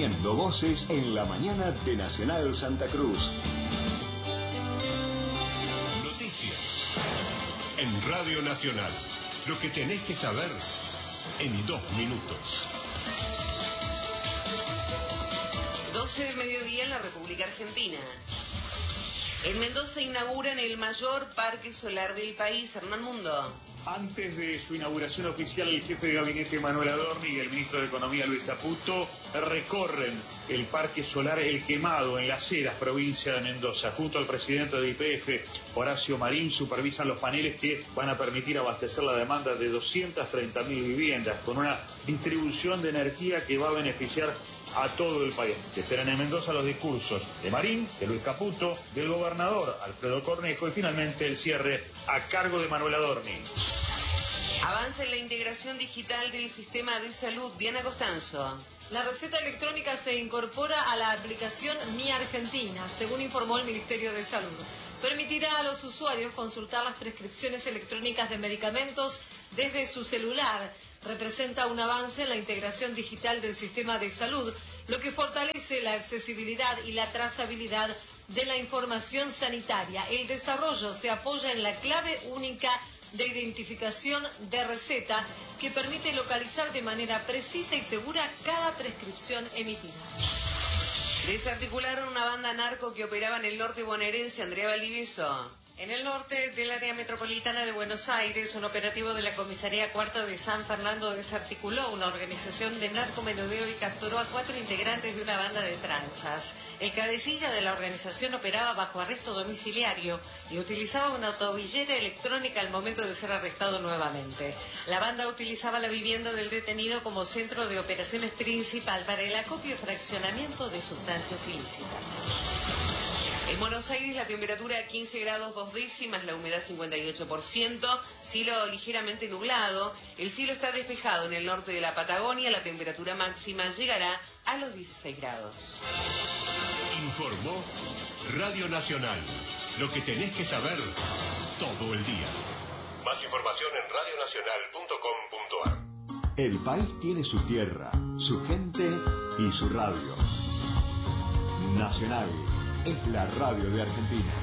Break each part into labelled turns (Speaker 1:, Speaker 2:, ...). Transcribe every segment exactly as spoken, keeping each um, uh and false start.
Speaker 1: Uniendo voces en la mañana de Nacional Santa Cruz.
Speaker 2: Noticias en Radio Nacional. Lo que tenés que saber en dos minutos.
Speaker 3: doce del mediodía en la República Argentina. En Mendoza inauguran el mayor parque solar del país. Hernán Mundo.
Speaker 4: Antes de su inauguración oficial, el jefe de gabinete Manuel Adorni y el ministro de Economía Luis Caputo recorren el parque solar El Quemado en Las Heras, provincia de Mendoza. Junto al presidente de Y P F, Horacio Marín, supervisan los paneles que van a permitir abastecer la demanda de doscientas treinta mil viviendas con una distribución de energía que va a beneficiar a todo el país. Se esperan en Mendoza los discursos de Marín, de Luis Caputo, del gobernador Alfredo Cornejo y finalmente el cierre a cargo de Manuel Adorni.
Speaker 3: Avanza en la integración digital del sistema de salud. Diana Costanzo.
Speaker 5: La receta electrónica se incorpora a la aplicación Mi Argentina, según informó el Ministerio de Salud. Permitirá a los usuarios consultar las prescripciones electrónicas de medicamentos desde su celular. Representa un avance en la integración digital del sistema de salud, lo que fortalece la accesibilidad y la trazabilidad de la información sanitaria. El desarrollo se apoya en la clave única de identificación de receta que permite localizar de manera precisa y segura cada prescripción emitida.
Speaker 3: Desarticularon una banda narco que operaba en el norte bonaerense. Andrea Valdivieso.
Speaker 5: En el norte del área metropolitana de Buenos Aires, un operativo de la Comisaría Cuarta de San Fernando desarticuló una organización de narcomenudeo y capturó a cuatro integrantes de una banda de tranzas. El cabecilla de la organización operaba bajo arresto domiciliario y utilizaba una tobillera electrónica al momento de ser arrestado nuevamente. La banda utilizaba la vivienda del detenido como centro de operaciones principal para el acopio y fraccionamiento de sustancias ilícitas.
Speaker 3: En Buenos Aires la temperatura a quince grados dos décimas, la humedad cincuenta y ocho por ciento, cielo ligeramente nublado, el cielo está despejado en el norte de la Patagonia, la temperatura máxima llegará a los dieciséis grados.
Speaker 2: Informó Radio Nacional, lo que tenés que saber todo el día. Más información en radio nacional punto com punto ar.
Speaker 1: El país tiene su tierra, su gente y su radio. Nacional es la radio de Argentina.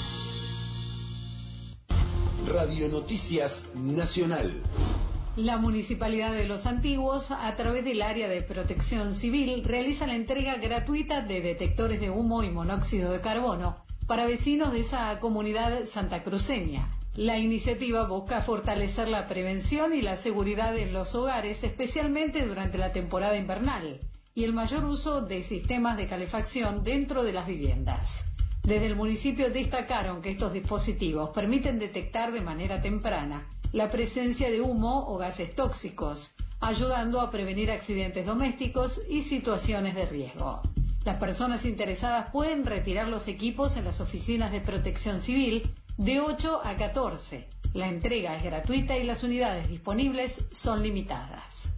Speaker 6: Radio Noticias Nacional.
Speaker 7: La Municipalidad de Los Antiguos, a través del área de protección civil, realiza la entrega gratuita de detectores de humo y monóxido de carbono para vecinos de esa comunidad santacruceña. La iniciativa busca fortalecer la prevención y la seguridad en los hogares, especialmente durante la temporada invernal, y el mayor uso de sistemas de calefacción dentro de las viviendas. Desde el municipio destacaron que estos dispositivos permiten detectar de manera temprana la presencia de humo o gases tóxicos, ayudando a prevenir accidentes domésticos y situaciones de riesgo. Las personas interesadas pueden retirar los equipos en las oficinas de protección civil de ocho a catorce. La entrega es gratuita y las unidades disponibles son limitadas.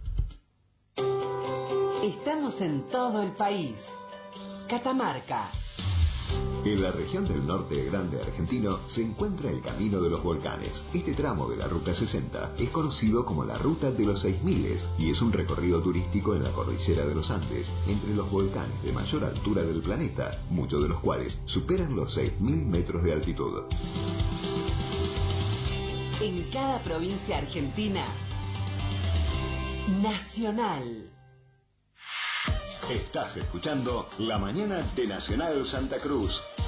Speaker 8: Estamos en todo el país. Catamarca.
Speaker 1: En la región del norte grande argentino se encuentra el Camino de los Volcanes. Este tramo de la Ruta sesenta es conocido como la Ruta de los Seis Miles y es un recorrido turístico en la cordillera de los Andes, entre los volcanes de mayor altura del planeta, muchos de los cuales superan los seis mil metros de altitud.
Speaker 8: En cada provincia argentina, Nacional.
Speaker 1: Estás escuchando La Mañana de Nacional Santa Cruz.